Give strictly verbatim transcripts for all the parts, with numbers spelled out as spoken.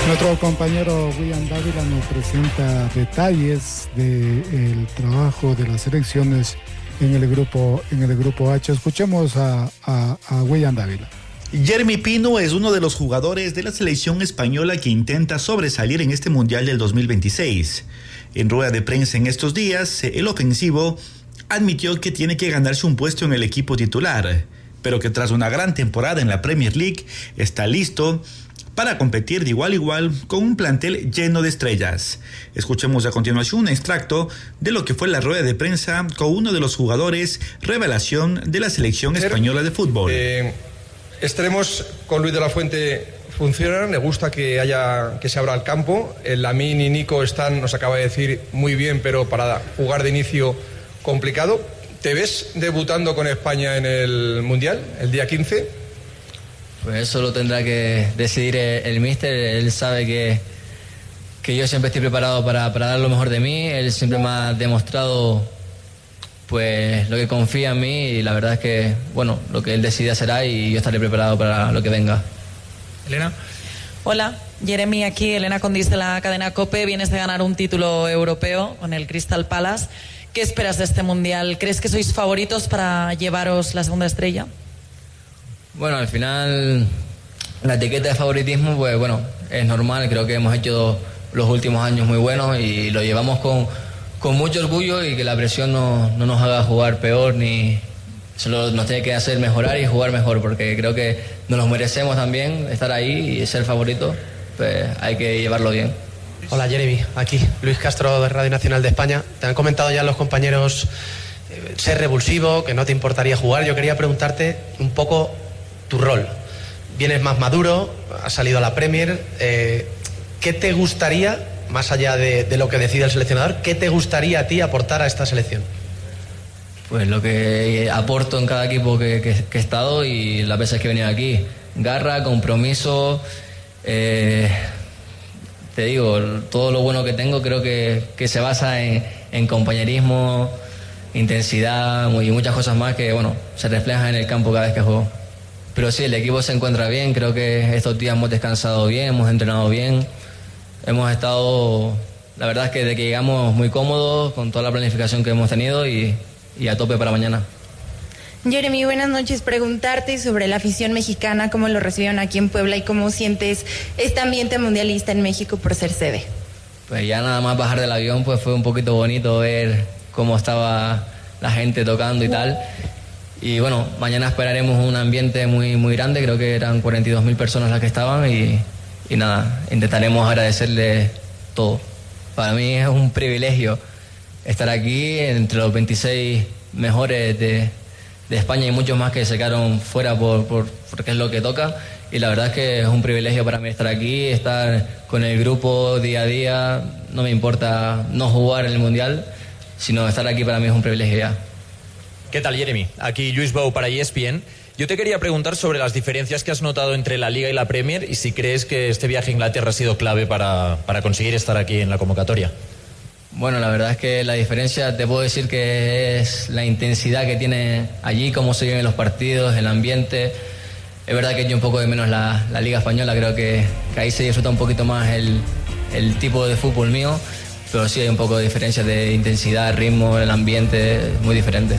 Nuestro compañero William Dávila nos presenta detalles del trabajo de las selecciones en el grupo, en el grupo H. Escuchemos a, a, a William Dávila. Jeremy Pino es uno de los jugadores de la selección española que intenta sobresalir en este Mundial del dos mil veintiséis. En rueda de prensa en estos días, el ofensivo admitió que tiene que ganarse un puesto en el equipo titular, pero que tras una gran temporada en la Premier League está listo para competir de igual a igual con un plantel lleno de estrellas. Escuchemos a continuación un extracto de lo que fue la rueda de prensa con uno de los jugadores revelación de la selección española de fútbol. Eh, extremos con Luis de la Fuente funcionan, le gusta que haya que se abra el campo. El Lamine y Nico están, nos acaba de decir, muy bien, pero para jugar de inicio complicado. ¿Te ves debutando con España en el Mundial el día quince? Pues eso lo tendrá que decidir el, el míster. Él sabe que, que yo siempre estoy preparado para, para dar lo mejor de mí. Él siempre me ha demostrado pues lo que confía en mí y la verdad es que, bueno, lo que él decida será y yo estaré preparado para lo que venga. Elena. Hola, Jeremy, aquí Elena Condis de la cadena COPE. Vienes de ganar un título europeo con el Crystal Palace. ¿Qué esperas de este Mundial? ¿Crees que sois favoritos para llevaros la segunda estrella? Bueno, al final la etiqueta de favoritismo, pues bueno, es normal. Creo que hemos hecho los últimos años muy buenos y lo llevamos con, con mucho orgullo y que la presión no, no nos haga jugar peor ni solo nos tiene que hacer mejorar y jugar mejor, porque creo que nos lo merecemos también estar ahí y ser favorito, pues hay que llevarlo bien. Hola Jeremy, aquí Luis Castro de Radio Nacional de España. Te han comentado ya los compañeros eh, ser revulsivo, que no te importaría jugar. Yo quería preguntarte un poco tu rol. Vienes más maduro, has salido a la Premier. Eh, ¿Qué te gustaría, más allá de, de lo que decide el seleccionador, qué te gustaría a ti aportar a esta selección? Pues lo que aporto en cada equipo que, que, que he estado y las veces que he venido aquí. Garra, compromiso, eh, te digo, todo lo bueno que tengo creo que, que se basa en, en compañerismo, intensidad y muchas cosas más que, bueno, se reflejan en el campo cada vez que juego. Pero sí, el equipo se encuentra bien, creo que estos días hemos descansado bien, hemos entrenado bien, hemos estado, la verdad es que desde que llegamos muy cómodos con toda la planificación que hemos tenido y, y a tope para mañana. Jeremy, buenas noches. Preguntarte sobre la afición mexicana, cómo lo recibieron aquí en Puebla y cómo sientes este ambiente mundialista en México por ser sede. Pues ya nada más bajar del avión, pues fue un poquito bonito ver cómo estaba la gente tocando y tal. Y bueno, mañana esperaremos un ambiente muy, muy grande, creo que eran cuarenta y dos mil personas las que estaban y, y nada, intentaremos agradecerles todo. Para mí es un privilegio estar aquí entre los veintiséis mejores de, de España y muchos más que se quedaron fuera por, por, porque es lo que toca. Y la verdad es que es un privilegio para mí estar aquí, estar con el grupo día a día. No me importa no jugar en el Mundial, sino estar aquí para mí es un privilegio ya. ¿Qué tal, Jeremy? Aquí Luis Bou para E S P N. Yo te quería preguntar sobre las diferencias que has notado entre la Liga y la Premier y si crees que este viaje a Inglaterra ha sido clave para, para conseguir estar aquí en la convocatoria. Bueno, la verdad es que la diferencia te puedo decir que es la intensidad que tiene allí, cómo se viven los partidos, el ambiente. Es verdad que yo un poco de menos la, la Liga Española, creo que, que ahí se disfruta un poquito más el, el tipo de fútbol mío, pero sí hay un poco de diferencia de intensidad, ritmo, el ambiente, muy diferente.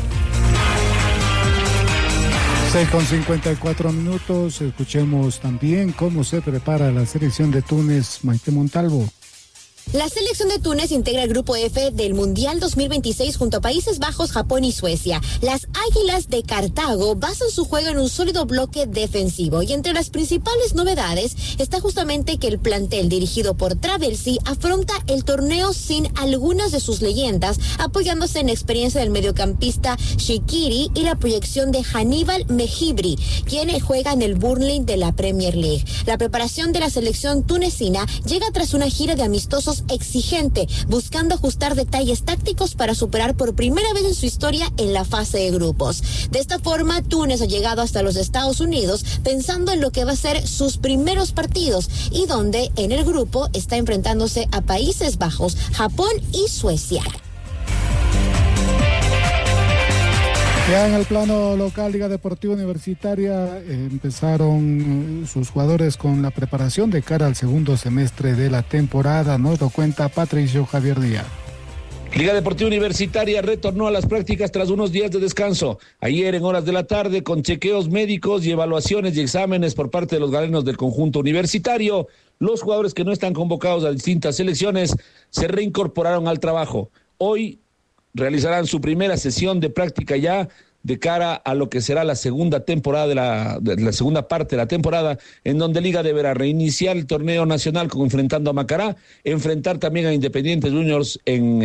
seis con cincuenta y cuatro minutos, escuchemos también cómo se prepara la selección de Túnez. Maite Montalvo. La selección de Túnez integra el grupo F del Mundial dos mil veintiséis junto a Países Bajos, Japón y Suecia. Las Águilas de Cartago basan su juego en un sólido bloque defensivo y entre las principales novedades está justamente que el plantel dirigido por Travelsí afronta el torneo sin algunas de sus leyendas, apoyándose en la experiencia del mediocampista Shaqiri y la proyección de Hannibal Mejibri, quien juega en el Burnley de la Premier League. La preparación de la selección tunecina llega tras una gira de amistosos exigente, buscando ajustar detalles tácticos para superar por primera vez en su historia en la fase de grupos. De esta forma, Túnez ha llegado hasta los Estados Unidos pensando en lo que va a ser sus primeros partidos y donde en el grupo está enfrentándose a Países Bajos, Japón y Suecia. Ya en el plano local, Liga Deportiva Universitaria, eh, empezaron sus jugadores con la preparación de cara al segundo semestre de la temporada. Nos lo cuenta Patricio Javier Díaz. Liga Deportiva Universitaria retornó a las prácticas tras unos días de descanso. Ayer en horas de la tarde, con chequeos médicos y evaluaciones y exámenes por parte de los galenos del conjunto universitario, los jugadores que no están convocados a distintas selecciones se reincorporaron al trabajo. Hoy realizarán su primera sesión de práctica ya de cara a lo que será la segunda temporada de la, de la segunda parte de la temporada, en donde Liga deberá reiniciar el torneo nacional con enfrentando a Macará, enfrentar también a Independiente Juniors en